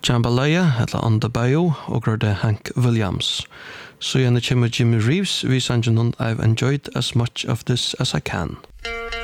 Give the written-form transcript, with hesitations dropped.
Jambalaya ella On the Bayou og the Hank Williams. Så gärna kommer Jimmy Reeves, vi sangen I've enjoyed as much of this as I can.